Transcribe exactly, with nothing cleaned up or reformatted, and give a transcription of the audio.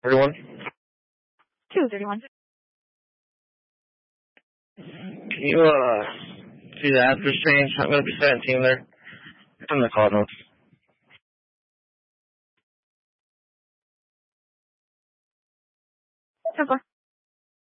Everyone? two thirty-one. Can you, uh, see the address change? I'm going to be seventeen there. It's in the call notes. ten four.